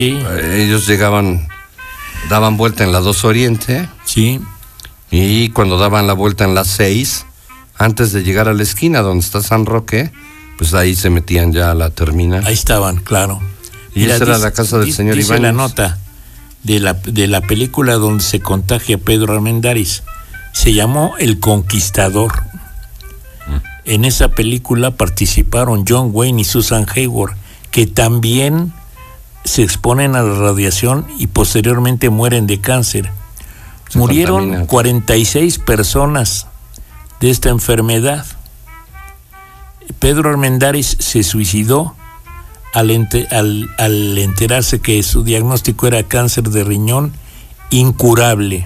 Sí. Ellos daban vuelta en la 2 Oriente. Sí. Y cuando daban la vuelta en la 6, antes de llegar a la esquina donde está San Roque, pues ahí se metían ya a la terminal. Ahí estaban, claro. Y esa era la casa del señor dice Ibáñez. La nota de la película donde se contagia Pedro Armendáriz. Se llamó El Conquistador. En esa película participaron John Wayne y Susan Hayward, que también se exponen a la radiación y posteriormente mueren de cáncer. Murieron 46 personas de esta enfermedad. Pedro Armendáriz se suicidó al enterarse que su diagnóstico era cáncer de riñón incurable.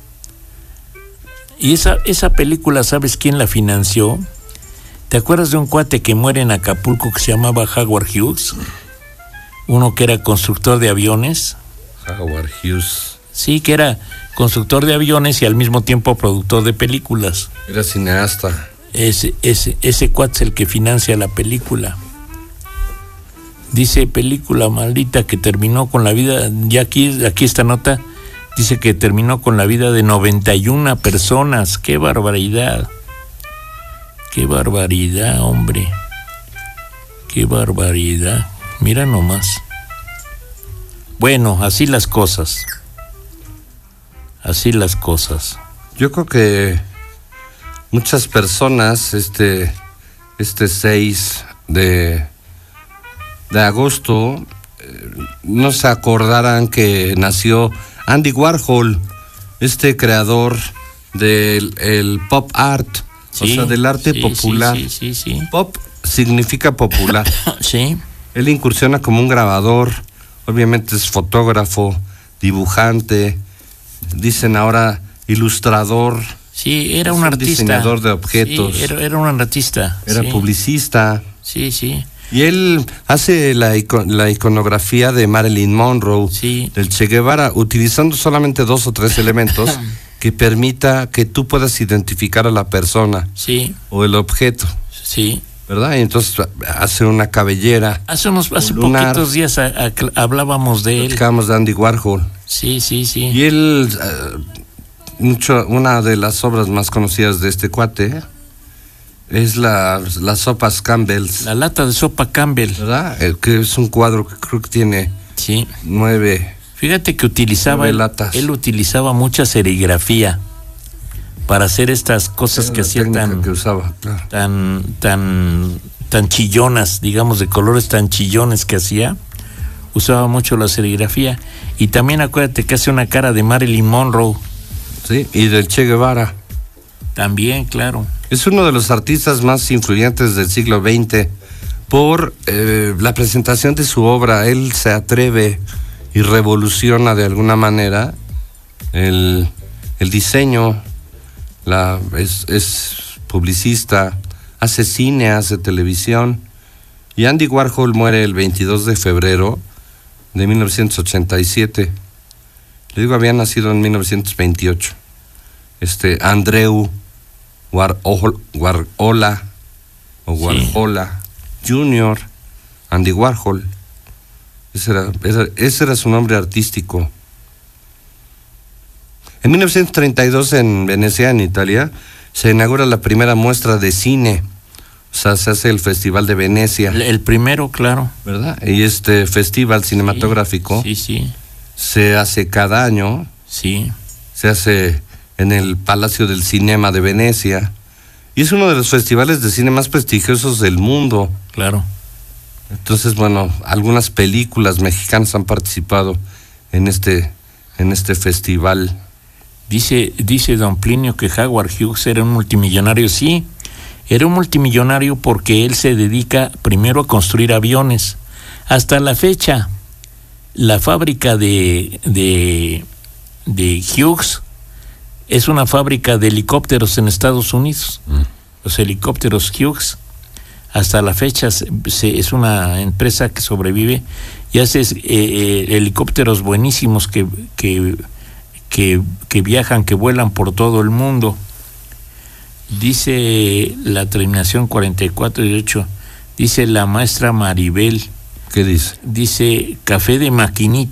Y esa película, ¿sabes quién la financió? ¿Te acuerdas de un cuate que muere en Acapulco que se llamaba Howard Hughes? Uno que era constructor de aviones. Howard Hughes. Sí, que era constructor de aviones y al mismo tiempo productor de películas. Era cineasta. Ese cuate es el que financia la película. Dice película maldita que terminó con la vida, ya aquí esta nota dice que terminó con la vida de 91 personas. ¡Qué barbaridad! ¡Qué barbaridad, hombre! ¡Qué barbaridad! Mira nomás. Bueno, así las cosas. Así las cosas. Yo creo que muchas personas este 6 de agosto no se acordarán que nació Andy Warhol, creador del pop art, sí, o sea, del arte popular. Sí. Pop significa popular. Sí. Él incursiona como un grabador, obviamente es fotógrafo, dibujante, dicen ahora ilustrador. Sí, era un artista. Diseñador de objetos. Sí, era un artista. Era publicista. Sí. Y él hace la iconografía de Marilyn Monroe, sí, del Che Guevara, utilizando solamente 2 o 3 elementos que permita que tú puedas identificar a la persona, sí, o el objeto. Sí. ¿Verdad? Y entonces hace una cabellera. Hace poquitos días hablábamos de él. Platicábamos de Andy Warhol. Sí. Y él, una de las obras más conocidas de este cuate es las sopas Campbell's. La lata de sopa Campbell. ¿Verdad? Que es un cuadro que creo que tiene 9. Fíjate que él utilizaba mucha serigrafía para hacer estas cosas que hacía tan chillonas, digamos, de colores tan chillones que hacía. Usaba mucho la serigrafía. Y también acuérdate que hace una cara de Marilyn Monroe. Sí, y del Che Guevara. También, claro. Es uno de los artistas más influyentes del siglo XX por la presentación de su obra. Él se atreve y revoluciona de alguna manera el diseño. Es publicista, hace cine, hace televisión. Y Andy Warhol muere el 22 de febrero de 1987. Le digo, había nacido en 1928. Andreu Warhola Jr., Andy Warhol. Ese era su nombre artístico. En 1932 en Venecia, en Italia, se inaugura la primera muestra de cine. O sea, se hace el Festival de Venecia. El primero, claro. ¿Verdad? Y este festival cinematográfico se hace cada año. Sí. Se hace en el Palacio del Cinema de Venecia. Y es uno de los festivales de cine más prestigiosos del mundo. Claro. Entonces, bueno, algunas películas mexicanas han participado en este festival. Dice don Plinio que Howard Hughes era un multimillonario. Sí, era un multimillonario porque él se dedica primero a construir aviones. Hasta la fecha, la fábrica de Hughes es una fábrica de helicópteros en Estados Unidos. Los helicópteros Hughes, hasta la fecha es una empresa que sobrevive y hace helicópteros buenísimos que viajan, que vuelan por todo el mundo. Dice la terminación 4418, dice la maestra Maribel. ¿Qué dice? Dice café de maquinita.